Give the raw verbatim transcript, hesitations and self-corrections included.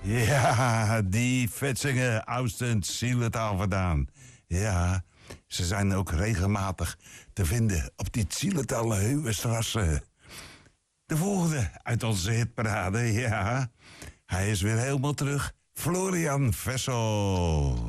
Ja, die vetsingen Oustend Zieletaal vandaan. Ja, ze zijn ook regelmatig te vinden op die Zieletaal Heuwestrasse. De volgende uit onze hitparade, ja. Hij is weer helemaal terug. Florian Vessel.